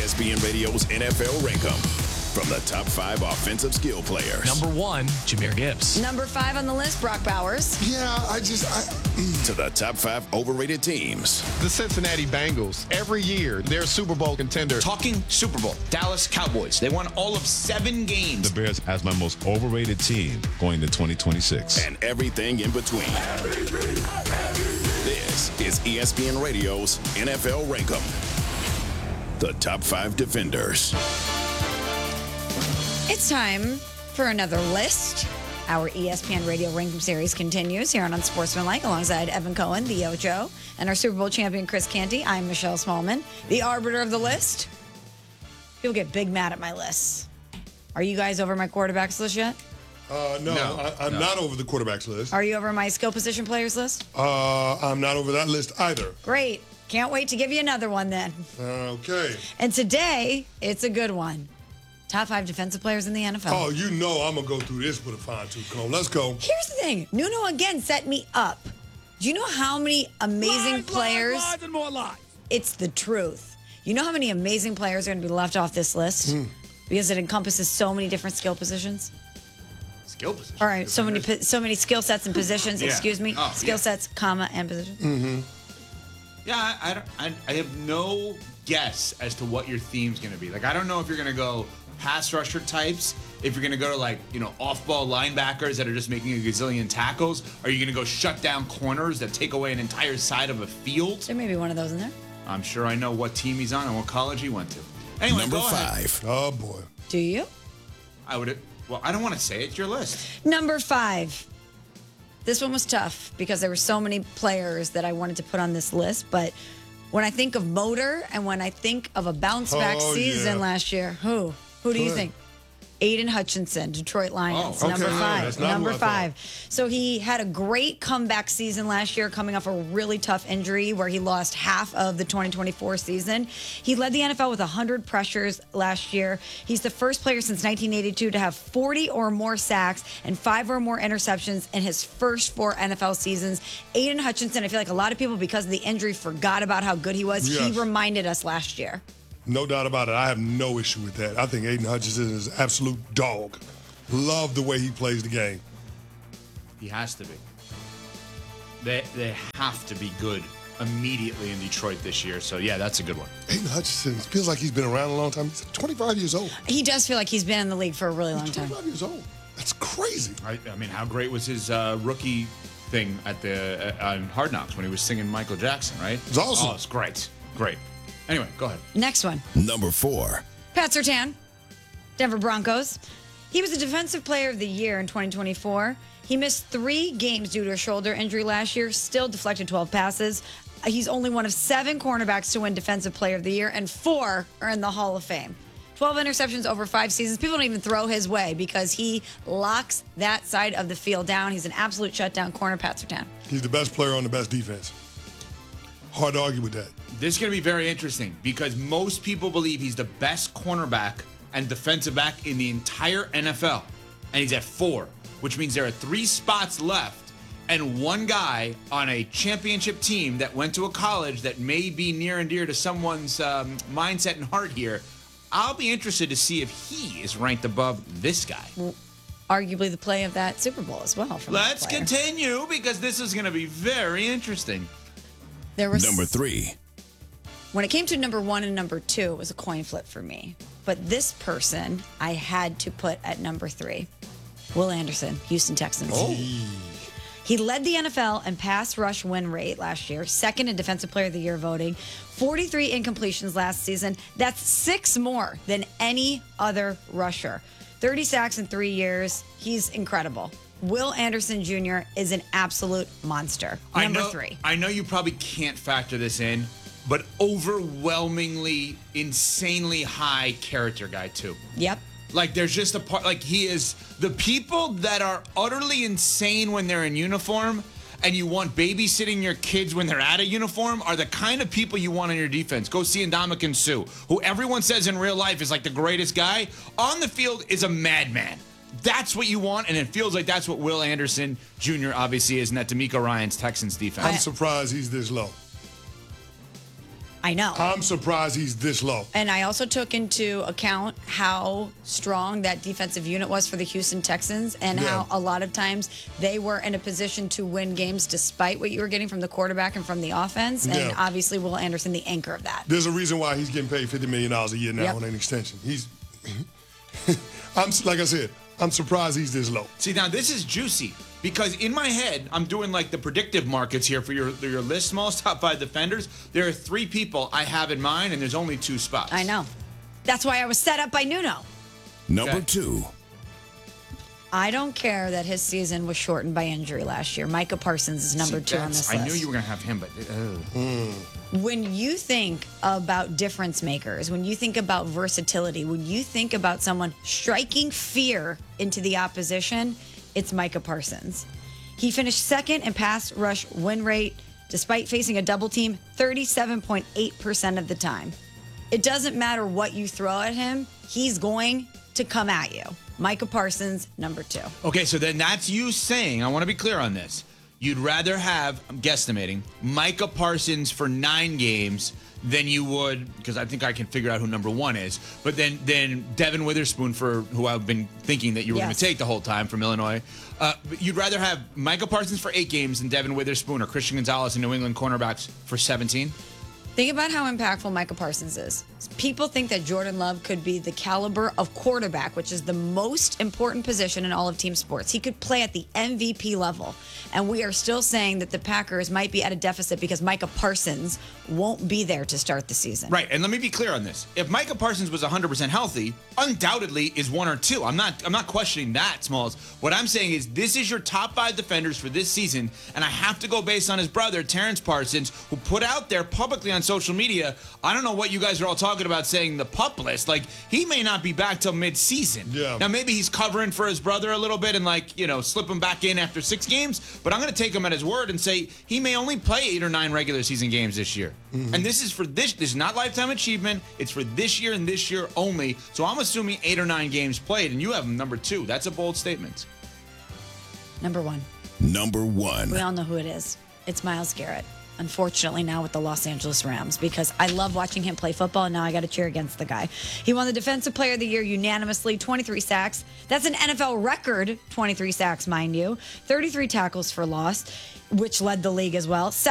ESPN Radio's NFL Rankum. From the top 5 offensive skill players. Number 1, Jahmyr Gibbs. Number 5 on the list, Brock Bowers. Yeah, To the top 5 overrated teams. The Cincinnati Bengals. Every year, they're a Super Bowl contender. Talking Super Bowl, Dallas Cowboys. They won all of 7 games. The Bears as my most overrated team going to 2026. And everything in between. This is ESPN Radio's NFL Rankum. The top 5 defenders. It's time for another list. Our ESPN Radio Rankum series continues here on Unsportsmanlike alongside Evan Cohen, the Ocho, and our Super Bowl champion, Chris Canty. I'm Michelle Smallman, the arbiter of the list. People get big mad at my lists. Are you guys over my quarterbacks list yet? No, I'm not over the quarterbacks list. Are you over my skill position players list? I'm not over that list either. Great. Can't wait to give you another one then. Okay. And today, it's a good one. Top 5 defensive players in the NFL. Oh, you know I'm going to go through this with a fine-tooth comb. Let's go. Here's the thing. Nuno again set me up. Do you know how many amazing players? Lies and more lies. It's the truth. You know how many amazing players are going to be left off this list? Because it encompasses so many different skill positions. Skill position. All right, so many skill sets and positions, Yeah. excuse me. Oh, Skill yeah. sets, comma, and positions. Yeah, I have no guess as to what your theme's going to be. Like, I don't know if you're going to go pass rusher types, if you're going to go to, like, you know, off-ball linebackers that are just making a gazillion tackles. Are you going to go shut down corners that take away an entire side of a field? There may be one of those in there. I'm sure I know what team he's on and what college he went to. Anyway, Number go ahead. 5. Oh, boy. Do you? I don't want to say it. It's your list. Number 5. This one was tough because there were so many players that I wanted to put on this list, but when I think of motor and when I think of a bounce-back season yeah. last year, who do you Good. think? Aiden Hutchinson, Detroit Lions, Oh, okay. number No, 5. that's not Number who I 5. So he had a great comeback season last year, coming off a really tough injury where he lost half of the 2024 season. He led the NFL with 100 pressures last year. He's the first player since 1982 to have 40 or more sacks and 5 or more interceptions in his first 4 NFL seasons. Aiden Hutchinson, I feel like a lot of people, because of the injury, forgot about how good he was. Yes. He reminded us last year. No doubt about it. I have no issue with that. I think Aiden Hutchinson is an absolute dog. Love the way he plays the game. He has to be. They have to be good immediately in Detroit this year. So, yeah, that's a good one. Aiden Hutchinson feels like he's been around a long time. He's 25 years old. He does feel like he's been in the league for a really long He's time. 25 years old. That's crazy. I mean, how great was his rookie thing at the on Hard Knocks when he was singing Michael Jackson, right? It's awesome. Oh, it's great. Great. Anyway, go ahead. Next one. Number 4. Pat Surtain, Denver Broncos. He was the Defensive Player of the Year in 2024. He missed 3 games due to a shoulder injury last year, still deflected 12 passes. He's only one of 7 cornerbacks to win Defensive Player of the Year, and 4 are in the Hall of Fame. 12 interceptions over 5 seasons. People don't even throw his way because he locks that side of the field down. He's an absolute shutdown corner, Pat Surtain. He's the best player on the best defense. Hard to argue with that. This is going to be very interesting because most people believe he's the best cornerback and defensive back in the entire NFL. And he's at 4, which means there are 3 spots left and 1 guy on a championship team that went to a college that may be near and dear to someone's mindset and heart here. I'll be interested to see if he is ranked above this guy. Arguably the play of that Super Bowl as well. From that Let's player. continue because this is going to be very interesting. There was Number 3. When it came to number 1 and number 2, it was a coin flip for me. But this person I had to put at number 3. Will Anderson, Houston Texans. He led the NFL in pass rush win rate last year, 2nd in Defensive Player of the Year voting, 43 incompletions last season. That's 6 more than any other rusher. 30 sacks in 3 years. He's incredible. Will Anderson Jr. is an absolute monster. Number 3. I know you probably can't factor this in, but overwhelmingly, insanely high character guy, too. Yep. Like, there's just a part, like, he is the people that are utterly insane when they're in uniform and you want babysitting your kids when they're out of uniform are the kind of people you want on your defense. Go see Ndamukong Suh, who everyone says in real life is like the greatest guy. On the field is a madman. That's what you want, and it feels like that's what Will Anderson Jr. obviously is, and that D'Amico Ryan's Texans defense. I'm surprised he's this low. I know. I'm surprised he's this low. And I also took into account how strong that defensive unit was for the Houston Texans and how a lot of times they were in a position to win games despite what you were getting from the quarterback and from the offense. And obviously Will Anderson, the anchor of that. There's a reason why he's getting paid $50 million a year now on an extension. He's, like I said, I'm surprised he's this low. See, now this is juicy because in my head, I'm doing like the predictive markets here for your list, Smalls, top 5 defenders. There are 3 people I have in mind, and there's only 2 spots. I know. That's why I was set up by Nuno. Number 2. I don't care that his season was shortened by injury last year. Micah Parsons is number 2 on this list. I knew you were going to have him, but... When you think about difference makers, when you think about versatility, when you think about someone striking fear into the opposition, it's Micah Parsons. He finished second in pass rush win rate despite facing a double team 37.8% of the time. It doesn't matter what you throw at him, he's going to come at you. Micah Parsons, number 2. Okay, so then that's you saying, I want to be clear on this. You'd rather have, I'm guesstimating, Micah Parsons for 9 games than you would, because I think I can figure out who number 1 is, but then Devin Witherspoon, for who I've been thinking that you were going to take the whole time from Illinois. You'd rather have Micah Parsons for 8 games than Devin Witherspoon or Christian Gonzalez and New England cornerbacks for 17? Think about how impactful Micah Parsons is. People think that Jordan Love could be the caliber of quarterback, which is the most important position in all of team sports. He could play at the MVP level. And we are still saying that the Packers might be at a deficit because Micah Parsons won't be there to start the season. Right, and let me be clear on this. If Micah Parsons was 100% healthy, undoubtedly is 1 or 2. I'm not questioning that, Smalls. What I'm saying is this is your top 5 defenders for this season, and I have to go based on his brother, Terrence Parsons, who put out there publicly on social media, I don't know what you guys are all talking about saying the pup list. Like, he may not be back till mid-season. Yeah. Now, maybe he's covering for his brother a little bit and, like, you know, slip him back in after 6 games, but I'm going to take him at his word and say he may only play 8 or 9 regular season games this year. And this is for this is not lifetime achievement. It's for this year and this year only. So I'm assuming 8 or 9 games played, and you have him number 2. That's a bold statement. Number 1. Number 1. We all know who it is. It's Myles Garrett. Unfortunately, now with the Los Angeles Rams, because I love watching him play football, and now I got to cheer against the guy. He won the Defensive Player of the Year unanimously, 23 sacks. That's an NFL record, 23 sacks, mind you. 33 tackles for loss, which led the league as well.